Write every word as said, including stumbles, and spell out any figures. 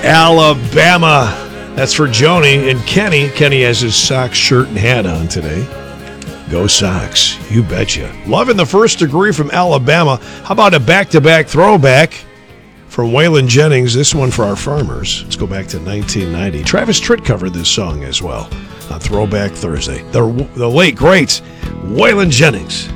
Alabama. That's for Joni and Kenny. Kenny has his Sox shirt and hat on today. Go Sox. You betcha. Loving the First Degree from Alabama. How about a back-to-back throwback from Waylon Jennings? This one for our farmers. Let's go back to nineteen ninety. Travis Tritt covered this song as well on Throwback Thursday. The, the late, great Waylon Jennings.